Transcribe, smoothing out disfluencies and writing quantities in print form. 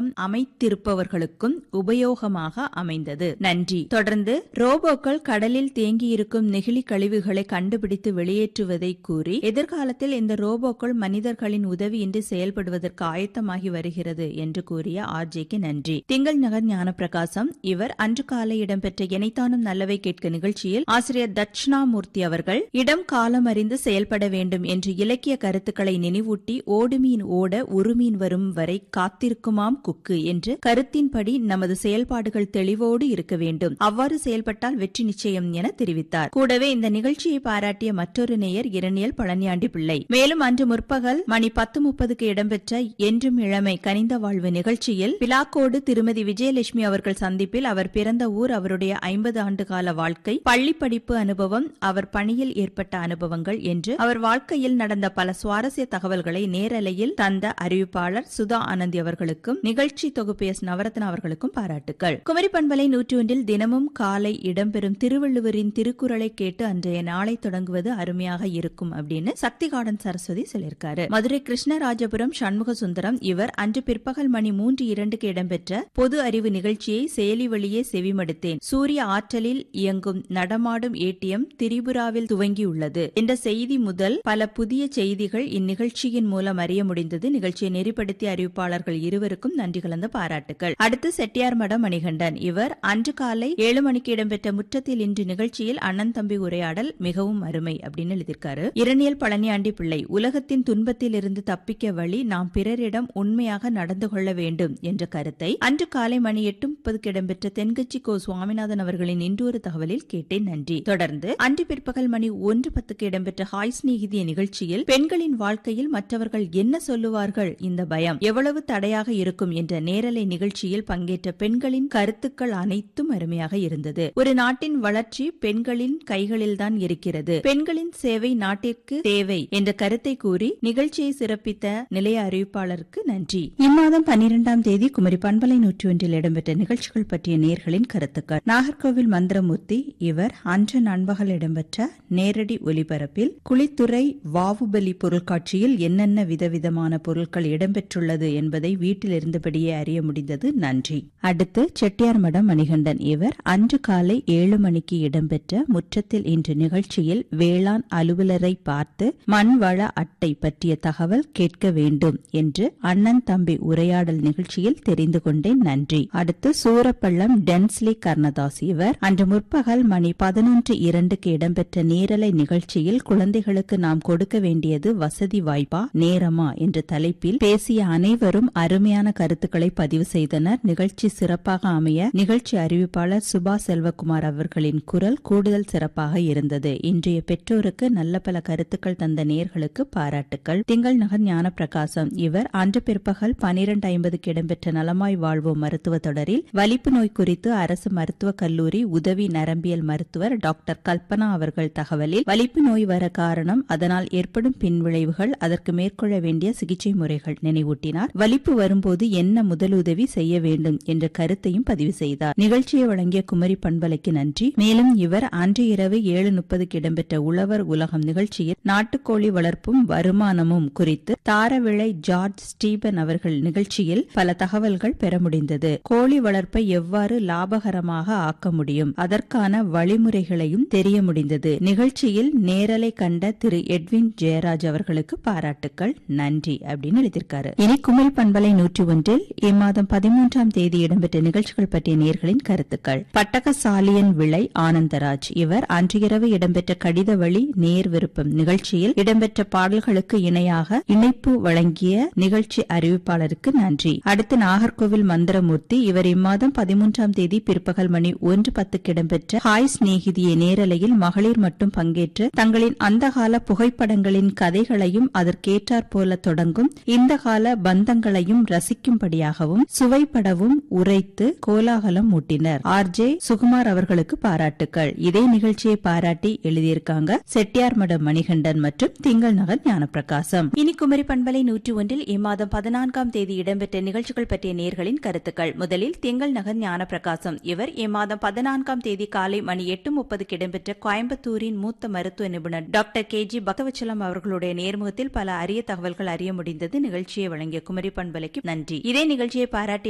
அமைத்திருப்பவர்களுக்கும் உபயோகமாக அமைந்தது. நன்றி. தொடர்ந்து ரோபோக்கள் கடலில் தேங்கியிருக்கும் நெகிழி கழிவுகளை கண்டுபிடித்து வெளியேற்றுவதை கூறி எதிர்காலத்தில் இந்த ரோபோக்கள் மனிதர்களின் உதவியின்றி செயல்படுவதற்கு ஆயத்தமாகி வருகிறது என்று கூறிய ஆர்ஜேக்கு நன்றி. திங்கள் நகர் ஞானப்பிரகாசம். இவர் அன்று காலை இடம்பெற்ற இணைத்தானும் நல்லவை கேட்க நிகழ்ச்சியில் ஆசிரியர் தட்சிணாமூர்த்தி அவர்கள் இடம் காலம் அறிந்து செயல்பட வேண்டும் என்று இலக்கிய கருத்துக்களை நினைவூட்டி ஓடுமீன் ஓட உருமீன் வரும் வரை காத்திருக்குமாம் குக்கு என்று கருத்தின்படி நமது செயல்பாடுகள் தெளிவோடு இருக்க வேண்டும். அவ்வாறு செயல்பட்டால் வெற்றி நிச்சயம் என தெரிவித்தார். கூடவே இந்த நிகழ்ச்சியை பாராட்டிய மற்றொரு நேயர் இரணியல் பழனியாண்டி பிள்ளை. மேலும் அன்று முற்பகல் மணி 10:30க்கு இடம்பெற்ற என்றும் இளமை கனிந்த வாழ்வு நிகழ்ச்சியில் பிலாக்கோடு திருமதி விஜயலட்சுமி அவர்கள் சந்திப்பில் அவர் பிறந்த ஊர், அவருடைய 50 ஆண்டு கால வாழ்க்கை, பள்ளி படிப்பு அனுபவம், அவர் பணியில் ஏற்பட்ட அனுபவங்கள் என்று அவர் வாழ்க்கையில் நடந்த பல சுவாரஸ்ய தகவல்களை நேரலையில் தந்த அறிவிப்பாளர் சுதா ஆனந்தி அவர்களுக்கும் நிகழ்ச்சி தொகுப்பு எஸ் நவரத்னா அவர்களுக்கும் பாராட்டுக்கள். குமரி பண்பலை 101 தினமும் காலை இடம்பெறும் திருவள்ளுவரின் திருக்குறளை கேட்டு அன்றைய நாளை தொடங்குவது அருமையாக இருக்கும் அப்படின்னு சக்தி கார்டன் சரஸ்வதி சொல்லியிருக்காரு. மதுரை கிருஷ்ணராஜபுரம் சண்முக சுந்தரம். இவர் அன்று பிற்பகல் மணி 3:02க்கு இடம்பெற்ற பொது அறிவு நிகழ்ச்சியை செயலி வழியே செவிமடுத்தேன். சூரிய ஆற்றலில் இயங்கும் நடமாடும் ஏடிஎம் திரிபுராவில் துவங்கியுள்ளது என்ற செய்தி முதல் பல புதிய செய்திகள் இந்நிகழ்ச்சியின் மூலம் அறிய முடிந்தது. நிகழ்ச்சியை நெறிப்படுத்திய அறிவிப்பாளர்கள் இருவருக்கும் நன்றி கலந்த பாராட்டுகள். அடுத்து செட்டியார் மடம் மணிகண்டன். இவர் அன்று காலை 7 மணிக்கு இடம்பெற்ற முற்றத்தில் இன்று நிகழ்ச்சியில் அண்ணன் தம்பி உரையாடல் மிகவும் அருமை அப்படின்னு எழுதியிருக்காரு. இரணியல் பழனியாண்டி பிள்ளை. உலகத்தின் துன்பத்தில் இருந்து தப்பிக்க வழி நாம் பிறரிடம் உண்மையாக நடந்து கொள்ள வேண்டும் என்ற கருத்தை அன்று காலை மணி 8:30க்கு இடம்பெற்ற தென்கட்சி கோ சுவாமிநாதன் அவர்களின் இன்றொரு தகவலில் கேட்டேன். நன்றி. தொடர்ந்து அன்று பிற்பகல் மணி 1:10க்கு இடம்பெற்ற ஹாய் ஸ்நேகிதிய நிகழ்ச்சியில் பெண்களின் வாழ்க்கையில் மற்றவர்கள் என்ன சொல்லுவார்கள், இந்த பயம் எவ்வளவு தடையாக இருக்கும் என்ற நேரலை நிகழ்ச்சியில் பங்கேற்ற பெண்களின் கருத்துக்கள் அனைத்தும் அருமையாக இருந்தது. ஒரு நாட்டின் வளர்ச்சி பெண்களின் கைகளில்தான் இருக்கிறது. பெண்களின் சேவை நாட்டிற்கு தேவை என்ற கருத்தை கூறி நிகழ்ச்சியை சிறப்பித்த நிலைய அறிவிப்பாளருக்கு நன்றி. இம்மாதம் 12ஆம் தேதி குமரி பண்பலை 101 இடம்பெற்ற நிகழ்ச்சிகள் பற்றிய நேயர்களின் கருத்துக்கள். நாகர்கோவில் மந்திரமூர்த்தி. இவர் அன்று நண்பகல் இடம்பெற்ற நேரடி ஒலிபரப்பில் குளித்துறை வாவுபலி பொருட்காட்சியில் என்னென்ன விதவிதமான பொருட்கள் இடம்பெற்றுள்ளது என்பதை வீட்டில் இருந்தபடியே அறிய முடிந்தது. நன்றி. அடுத்து செட்டியார் மடம் மணிகண்டன். இவர் அன்று காலை 7 மணிக்கு இடம்பெற்ற முற்றத்தில் இன்று நிகழ்ச்சியில் வேளாண் அலுவலரை பார்த்து மண்வள அட்டை பற்றிய தகவல் கேட்க வேண்டும் என்று அண்ணன் தம்பி உரையாடல் நிகழ்ச்சியில் தெரிந்து கொண்டேன். நன்றி. அடுத்து சூரப்பள்ளம் டென்ஸ்லி கர்ணதாஸ். இவர் அன்று முற்பகல் மணி 11:02க்கு இடம்பெற்ற நேரலை நிகழ்ச்சியில் குழந்தைகளுக்கு நாம் கொடுக்க வேண்டியது வசதி வாய்ப்பா நேரமா என்ற தலைப்பில் பேசிய அனைவரும் அருமையான கருத்துக்களை பதிவு செய்தனர். நிகழ்ச்சி சிறப்பாக அமைய நிகழ்ச்சி அறிவிப்பாளர் சுபா செல்வகுமார் அவர்களின் குரல் கூடுதல் சிறப்பாக இருந்தது. இன்றைய பெற்றோருக்கு நல்ல பல கருத்துக்கள் தந்த நேயர்களுக்கு பாராட்டுக்கள். திங்கள் நகர் ஞானப்பிரகாசம். இவர் அன்று பிற்பகல் 12:50க்கு இடம்பெற்ற நலமாய் வாழ்வோம் மருத்துவ தொடரில் வலிப்பு நோய் குறித்து அரசு மருத்துவக் கல்லூரி உதவி நரம்பியல் மருத்துவர் டாக்டர் கல்பனா அவர்கள் தகவலில் வலிப்பு நோய் வர காரணம், அதனால் ஏற்படும் பின்விளைவுகள், அதற்கு மேற்கொள்ள வேண்டிய சிகிச்சை முறைகள் நினைவூட்டினார். வலிப்பு வரும்போது என்ன முதலுதவி செய்ய வேண்டும் என்ற கருத்தையும் பதிவு செய்தார். நிகழ்ச்சியை வழங்கிய குமரி பண்பலைக்கு நன்றி. மேலும் இவர் அன்று இரவு 7:30க்கு இடம்பெற்ற உழவர் உலகம் நிகழ்ச்சியில் நாட்டுக்கோழி வளர்ப்பும் வருமானமும் குறித்து தாரவிளை ஜார்ஜ் ஸ்டீபன் அவர்கள் நிகழ்ச்சியில் பல தகவல்கள் பெற முடிந்தது. கோழி வளர்ப்பை எவ்வாறு லாபகரமாக ஆக்க முடியும், அதற்கான வழிமுறைகளையும் தெரிய முடிந்தது. நிகழ்ச்சியில் நேரலை கண்ட திரு எட்வின் ஜெயராஜ் அவர்களுக்கு பாராட்டுக்கள். நன்றி அப்படின்னு எழுதியிருக்காரு. இனி குமரி பண்பலை 101 இம்மாதம் 13ஆம் தேதி இடம்பெற்ற நிகழ்ச்சிகள் பற்றிய நேயர்களின் கருத்துக்கள். பட்டகசாலியன் விளை ஆனந்தராஜ். இவர் அன்று இரவு இடம்பெற்ற கடித வழி நேர் விருப்பம் நிகழ்ச்சியில் இடம்பெற்ற பாடல்களுக்கு இணையாக இணைப்பு வழங்கிய நிகழ்ச்சி அறிவிப்பாளருக்கு நன்றி. அடுத்து நாகர்கோவில் மந்திரமூர்த்தி. இவர் இம்மாதம் 13ஆம் தேதி பிற்பகல் மணி 1:10க்கு இடம்பெற்ற ஹாய் ஸ்நேகிதிய நேரலையில் மகளிர் மட்டும் பங்கேற்று தங்களின் அந்தகால புகைப்படங்களின் கதைகளையும் அதற்கேற்றாற் போல தொடங்கும் இந்த கால பந்தங்களையும் ரசிக்கும்படியாகவும் சுவைப்படவும் உரைத்து கோலாகலம் ஊட்டினர். ஆர்ஜே சுகுமார் அவர்களுக்கு பாராட்டுக்கள். இதே நிகழ்ச்சியை பாராட்டி எழுதியிருக்காங்க செட்டியார் மடம் மணிகண்டன் மற்றும் திங்கள் நகர் ஞானப்பிரகாசம். இனி குமரி பண்பலை 101 இம்மாதம் 14ஆம் தேதி இடம்பெற்ற நிகழ்ச்சிகள் பற்றிய நேயர்களின் கருத்துக்கள். முதலில் திங்கள் நகர் ஞானப்பிரகாசம். இவர் இம்மாதம் 14ஆம் தேதி காலை மணி 8:30க்கு இடம்பெற்ற கோயம்புத்தூரின் மூத்த மருத்துவ நிபுணர் டாக்டர் KG பக்தவச்சலம் அவர்களுடைய நேர்முகத்தில் பல அரிய தகவல்கள் அறிய முடிந்தது. நிகழ்ச்சியை வழங்கிய குமரி பண்பலைக்கு நன்றி. இதே நிகழ்ச்சியை பாராட்டி